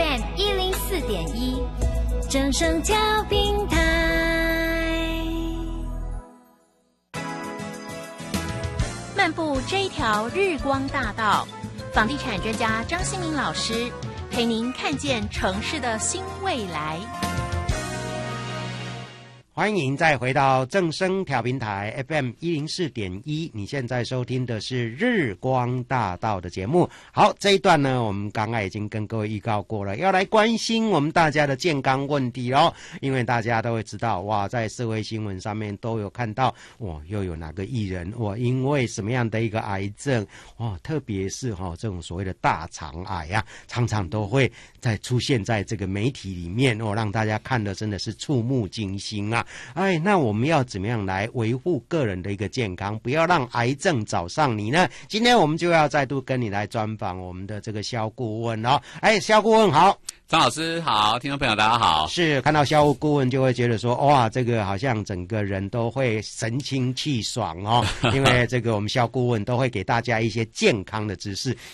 FM 104.1，正声调频台。漫步这一条日光大道，房地产专家张新民老师陪您看见城市的新未来。 欢迎再回到正声调频台 FM 104.1，你现在收听的是日光大道的节目。好，这一段呢，我们刚刚已经跟各位预告过了，要来关心我们大家的健康问题咯。因为大家都会知道，哇，在社会新闻上面都有看到，哇，又有哪个艺人，哇，因为什么样的一个癌症，哇，特别是这种所谓的大肠癌啊，常常都会出现在这个媒体里面，让大家看的真的是触目惊心啊。那我们要怎么样来维护个人的一个健康，不要让癌症找上你呢？今天我们就要再度跟你来专访我们的这个肖顾问哦。肖顾问好。 张老师好，听众朋友大家好。 是，看到肖顾问就会觉得说，哇，这个好像整个人都会神清气爽哦。因为这个我们肖顾问都会给大家一些健康的知识，